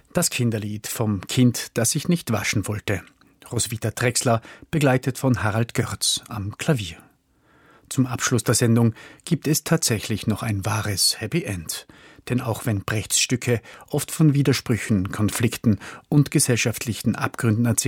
Das Kinderlied vom Kind, das sich nicht waschen wollte. Roswitha Drechsler, begleitet von Harald Görz am Klavier. Zum Abschluss der Sendung gibt es tatsächlich noch ein wahres Happy End. Denn auch wenn Brechts Stücke oft von Widersprüchen, Konflikten und gesellschaftlichen Abgründen erzählen,